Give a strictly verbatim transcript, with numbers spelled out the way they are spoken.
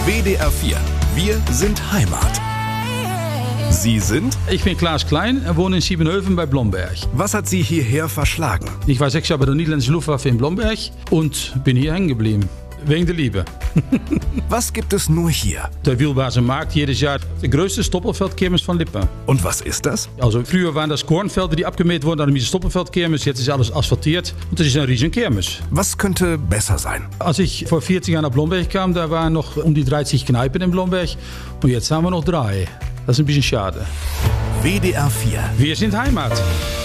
W D R vier. Wir sind Heimat. Sie sind? Ich bin Klaas Klein en wohne in Siebenhöfen bei Blomberg. Was hat Sie hierher verschlagen? Ich war sechs Jahre bei der niederländischen Luftwaffe in Blomberg und bin hier hängen geblieben. Wegen der Liebe. Was gibt es nur hier? Der Wielbase maakt jedes Jahr de größte Stoppelfeldkermis von Lippen. Und was ist das? Also früher waren das Kornfelder, die abgemäht wurden an diese Stoppelfeldkermis. Jetzt ist alles asphaltiert und das ist ein riesen Kermis. Was könnte besser sein? Als ich vor vierzig Jahren nach Blomberg kam, da waren noch um die dreißig Kneipen in Blomberg. Und jetzt haben wir noch drei. Das ist ein bisschen schade. W D R vier. Wir sind Heimat.